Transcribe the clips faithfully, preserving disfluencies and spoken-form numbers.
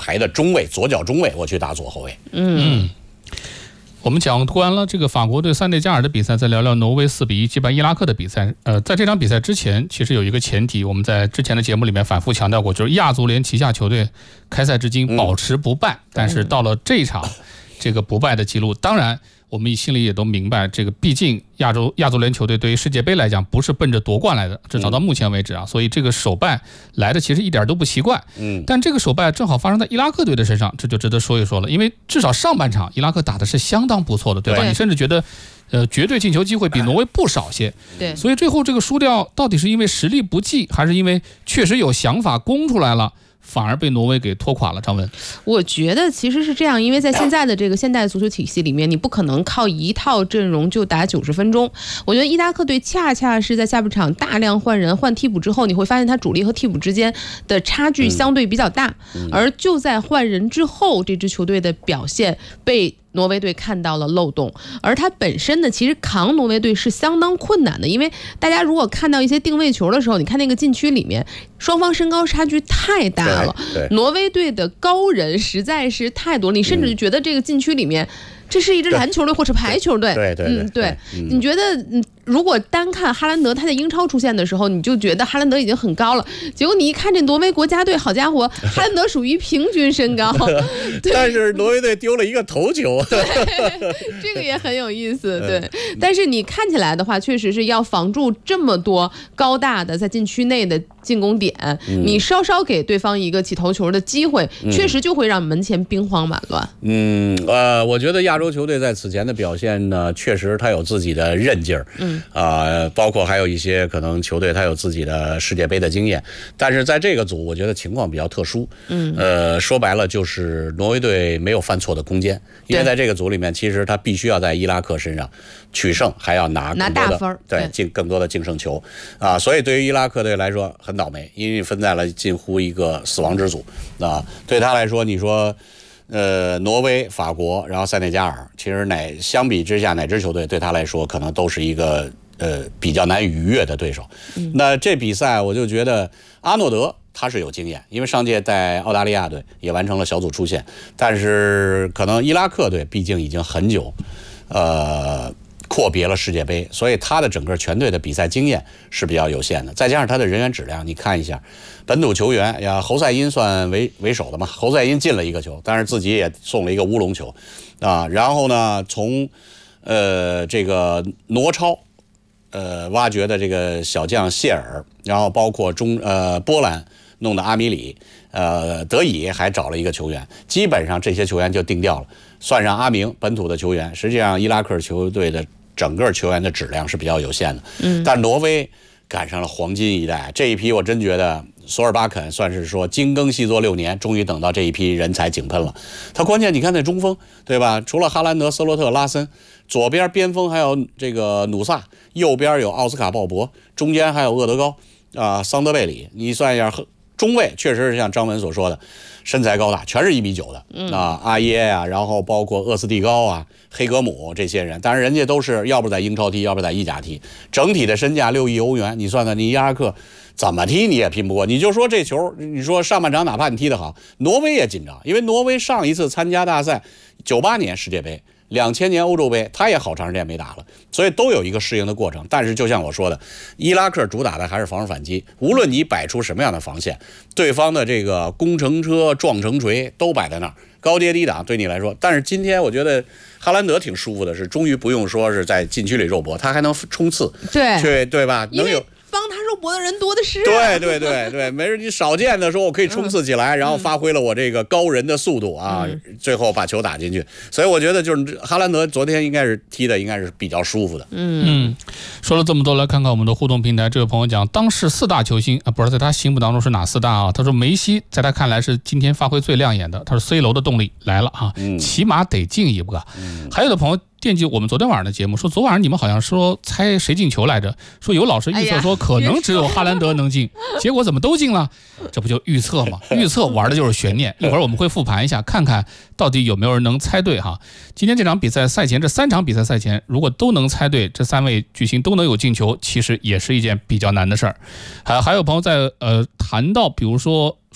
排的中卫，左脚中卫，我去打左后卫。 嗯。我们讲完了这个法国对塞内加尔的比赛，再聊聊挪威四比一击败伊拉克的比赛。呃，在这场比赛之前，其实有一个前提，我们在之前的节目里面反复强调过，就是亚足联旗下球队开赛至今保持不败，嗯、但是到了这一场，这个不败的记录，当然我们心里也都明白，这个毕竟亚洲亚足联球队对于世界杯来讲不是奔着夺冠来的，至少到目前为止啊，所以这个首败来的其实一点都不奇怪。嗯，但这个首败正好发生在伊拉克队的身上，这就值得说一说了，因为至少上半场伊拉克打的是相当不错的，对吧？对，你甚至觉得，呃，绝对进球机会比挪威不少些。对，所以最后这个输掉到底是因为实力不济，还是因为确实有想法攻出来了？反而被挪威给拖垮了。张文， 我觉得其实是这样，因为在现在的这个现代足球体系里面，你不可能靠一套阵容就打九十分钟。我觉得伊拉克队恰恰是在下半场大量换人换替补之后，你会发现他主力和替补之间的差距相对比较大，嗯、而就在换人之后，这支球队的表现被挪威队看到了漏洞，而他本身呢，其实扛挪威队是相当困难的，因为大家如果看到一些定位球的时候，你看那个禁区里面，双方身高差距太大了，挪威队的高人实在是太多了，你甚至觉得这个禁区里面。嗯，这是一支篮球队或者排球队， 对对对， 嗯对，你觉得，嗯，如果单看哈兰德他在英超出现的时候，你就觉得哈兰德已经很高了，结果你一看这挪威国家队，好家伙，哈兰德属于平均身高， 但是挪威队丢了一个头球， 对，这个也很有意思，对。但是你看起来的话，确实是要防住这么多高大的在禁区内的进攻点，嗯、你稍稍给对方一个起头球的机会，嗯、确实就会让门前兵荒马乱。 嗯，呃，我觉得亚洲球队在此前的表现呢，确实他有自己的韧劲儿，嗯，啊、呃，包括还有一些可能球队他有自己的世界杯的经验，但是在这个组，我觉得情况比较特殊，嗯，呃，说白了就是挪威队没有犯错的空间，因为在这个组里面，其实他必须要在伊拉克身上取胜，还要拿更多的拿大分， 对，进更多的净胜球，啊，所以对于伊拉克队来说很倒霉，因为分在了近乎一个死亡之组，啊，对他来说，你说。呃，挪威、法国，然后塞内加尔，其实哪相比之下，哪支球队对他来说可能都是一个呃比较难逾越的对手。嗯、那这比赛我就觉得阿诺德他是有经验，因为上届在澳大利亚队也完成了小组出线，但是可能伊拉克队毕竟已经很久，呃。阔别了世界杯，所以他的整个全队的比赛经验是比较有限的，再加上他的人员质量，你看一下本土球员呀，侯赛因算为为首的嘛，侯赛因进了一个球，但是自己也送了一个乌龙球啊。然后呢，从呃这个挪超呃挖掘的这个小将谢尔，然后包括中呃波兰弄的阿米里，呃德乙还找了一个球员，基本上这些球员就定调了。算上阿明本土的球员，实际上伊拉克球队的整个球员的质量是比较有限的。嗯，但挪威赶上了黄金一代，这一批我真觉得索尔巴肯算是说精耕细作六年，终于等到这一批人才井喷了。他关键你看那中锋对吧？除了哈兰德、斯洛特、拉森，左边边锋还有这个努萨，右边有奥斯卡鲍勃，中间还有厄德高啊、呃、桑德贝里。你算一下，中卫确实是像张文所说的。身材高大，全是一米九的，嗯、啊，阿耶呀、啊，然后包括厄斯蒂高啊、黑格姆这些人，当然人家都是要不在英超踢，要不在意甲踢，整体的身价六亿欧元，你算算，你伊拉克怎么踢你也拼不过。你就说这球，你说上半场哪怕你踢得好，挪威也紧张，因为挪威上一次参加大赛，九八年世界杯。两千年欧洲杯，他也好长时间没打了，所以都有一个适应的过程。但是就像我说的，伊拉克主打的还是防守反击，无论你摆出什么样的防线，对方的这个攻城车、撞城锤都摆在那儿，高跌低挡对你来说。但是今天我觉得哈兰德挺舒服的，是终于不用说是在禁区里肉搏，他还能冲刺， 对， 对对吧？能有。 帮他肉搏的人多的是、啊， 对对对对，没事，你少见的说我可以冲刺起来，嗯、然后发挥了我这个高人的速度啊，嗯、最后把球打进去。所以我觉得就是哈兰德昨天应该是踢的应该是比较舒服的。 嗯嗯，说了这么多，来看看我们的互动平台。这位朋友讲，当世四大球星啊，不知道在他心目当中是哪四大啊？他说梅西在他看来是今天发挥最亮眼的，他说 C 罗的动力来了啊，嗯、起码得进一个。嗯、还有的朋友。惦记我们昨天晚上的节目，说昨晚上你们好像说猜谁进球来着，说有老师预测说可能只有哈兰德能进，哎、结果怎么都进了？这不就预测吗？预测玩的就是悬念。一会儿我们会复盘一下，看看到底有没有人能猜对哈。今天这场比赛赛前，这三场比赛赛前，如果都能猜对，这三位巨星都能有进球，其实也是一件比较难的事儿。还还有朋友在呃谈到，比如说。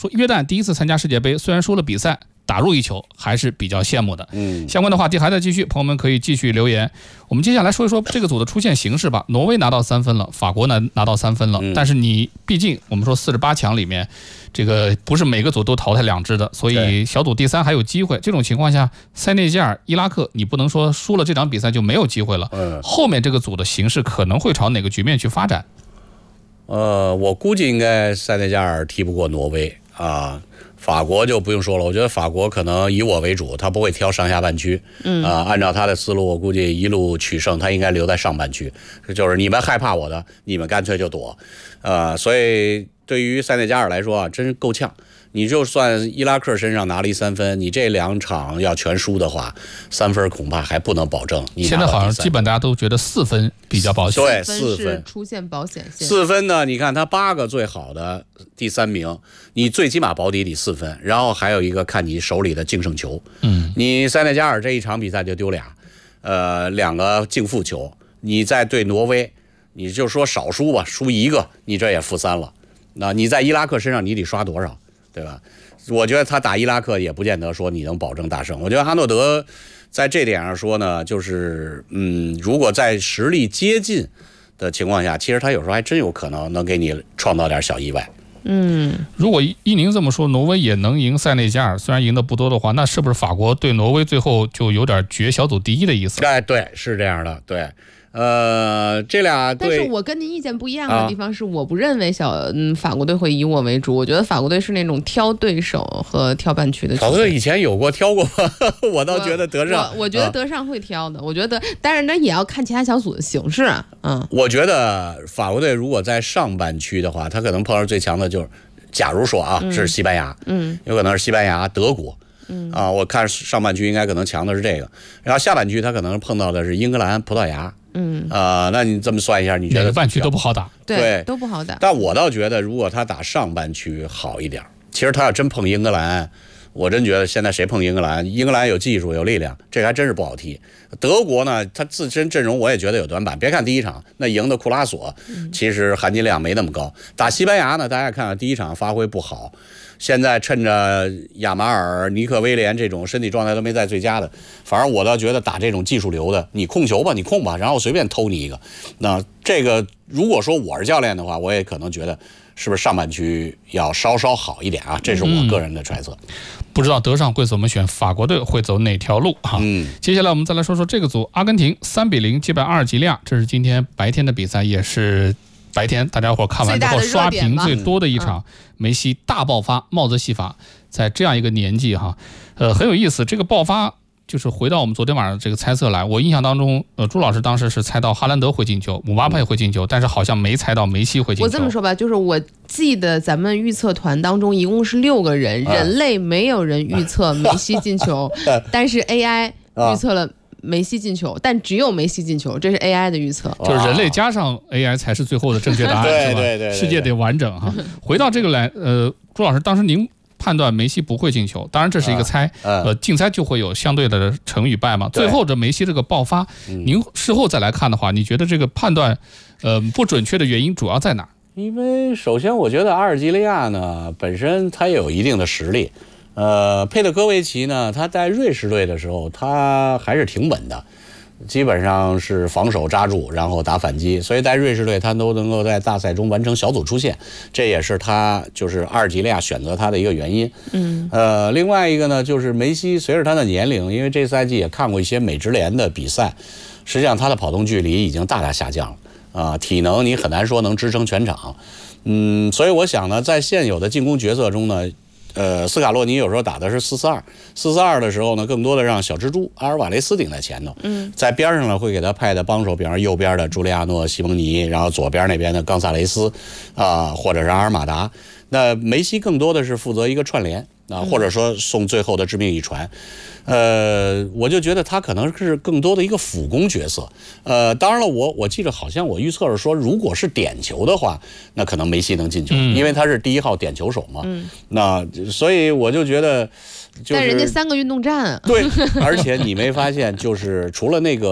说约旦第一次参加世界杯，虽然输了比赛，打入一球还是比较羡慕的。 嗯， 相关的话题还在继续，朋友们可以继续留言。我们接下来说一说这个组的出现形式吧。挪威拿到三分了，法国呢拿到三分了， 嗯、 但是你毕竟我们说四十八强里面，这个不是每个组都淘汰两支的，所以小组第三还有机会。这种情况下，塞内加尔、伊拉克，你不能说输了这场比赛就没有机会了。 嗯， 后面这个组的形势可能会朝哪个局面去发展？ 呃，我估计应该塞内加尔踢不过挪威啊。法国就不用说了，我觉得法国可能以我为主，他不会挑上下半区。嗯啊、呃，按照他的思路，我估计一路取胜，他应该留在上半区。就是你们害怕我的，你们干脆就躲。呃，所以对于塞内加尔来说啊，真够呛。你就算伊拉克身上拿了一三分，你这两场要全输的话，三分恐怕还不能保证你拿到第三分。 现在好像基本大家都觉得四分比较保险。 对， 四分是出现保险线。 四分呢？你看他八个最好的第三名，你最起码保底得四分，然后还有一个看你手里的净胜球。 嗯， 你塞内加尔这一场比赛就丢俩，呃，两个净负球。你再对挪威，你就说少输吧，输一个，你这也负三了。那你在伊拉克身上你得刷多少？对吧？我觉得他打伊拉克也不见得说你能保证大胜。我觉得哈诺德在这点上说呢，就是嗯，如果在实力接近的情况下，其实他有时候还真有可能能给你创造点小意外。 嗯， 如果依您这么说，挪威也能赢塞内加尔，虽然赢的不多的话，那是不是法国对挪威最后就有点决小组第一的意思？ 哎，对，是这样的，对。呃，这俩对， 但是我跟您意见不一样的地方是，我不认为小嗯法国队会以我为主，我觉得法国队是那种挑对手和挑半区的。 法国队以前有过挑过吗？我倒觉得德尚， 我, 我, 我觉得德尚会挑的，啊、我觉得，但是那也要看其他小组的形势啊。嗯， 我觉得法国队如果在上半区的话，他可能碰到最强的就是，假如说啊、嗯、是西班牙，嗯，有可能是西班牙、德国。嗯啊，我看上半区应该可能强的是这个，然后下半区他可能碰到的是英格兰、葡萄牙。嗯啊、呃，那你这么算一下，你觉得哪个半区都不好打？ 对， 对都不好打。 但我倒觉得，如果他打上半区好一点，其实他要真碰英格兰，我真觉得现在谁碰英格兰，英格兰有技术有力量，这还真是不好踢。德国呢，他自身阵容我也觉得有短板。别看第一场那赢的库拉索，其实含金量没那么高。打西班牙呢，大家看看第一场发挥不好。现在趁着亚马尔、尼克威廉这种身体状态都没在最佳的，反而我倒觉得打这种技术流的，你控球吧，你控吧，然后随便偷你一个。那这个如果说我是教练的话，我也可能觉得是不是上半区要稍稍好一点啊？这是我个人的揣测。嗯、 不知道德尚会怎么选，法国队会走哪条路哈？嗯，接下来我们再来说说这个组，阿根廷三比零击败阿尔及利亚，这是今天白天的比赛，也是。白天大家伙看完之后刷屏最多的一场，梅西大爆发，帽子戏法，在这样一个年纪哈，呃很有意思。这个爆发就是回到我们昨天晚上这个猜测来，我印象当中，呃朱老师当时是猜到哈兰德会进球，姆巴佩会进球，但是好像没猜到梅西会进球。 我这么说吧，就是我记得咱们预测团当中一共是六个人，人类没有人预测梅西进球，但是 A I 预测了。梅西进球，但只有梅西进球，这是 A I 的预测， 就是人类加上 A I 才是最后的正确答案， 对是吧？ 对对对， 世界得完整哈。回到这个来，呃，朱老师，当时您判断梅西不会进球，当然这是一个猜，啊、呃，竞猜就会有相对的成与败嘛。最后这梅西这个爆发，您事后再来看的话，你觉得这个判断，呃，不准确的原因主要在哪？ 因为首先我觉得阿尔及利亚呢本身他也有一定的实力。呃，佩德戈维奇呢，他在瑞士队的时候，他还是挺稳的，基本上是防守扎住，然后打反击，所以在瑞士队他都能够在大赛中完成小组出线，这也是他就是阿尔及利亚选择他的一个原因。嗯，呃，另外一个呢，就是梅西随着他的年龄，因为这赛季也看过一些美职联的比赛，实际上他的跑动距离已经大大下降了啊、呃，体能你很难说能支撑全场。嗯，所以我想呢，在现有的进攻角色中呢。呃，斯卡洛尼有时候打的是四四二，四四二的时候呢，更多的让小蜘蛛阿尔瓦雷斯顶在前头，嗯，在边上呢会给他派的帮手，比方说右边的朱利亚诺·西蒙尼，然后左边那边的冈萨雷斯，啊、呃，或者是阿尔马达。那梅西更多的是负责一个串联啊，或者说送最后的致命一传。呃，我就觉得他可能是更多的一个辅攻角色。呃，当然了，我我记得好像我预测是说，如果是点球的话，那可能梅西能进球，嗯、因为他是第一号点球手嘛。嗯、那所以我就觉得、就是， 但人家三个运动战、啊， 对，而且你没发现，就是除了那个。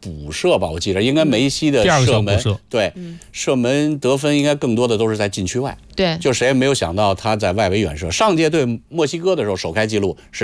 补射吧，我记得应该梅西的第二个射门， 小补射对， 嗯射门得分应该更多的都是在禁区外， 对， 就谁也没有想到他在外围远射。上届对墨西哥的时候首开纪录是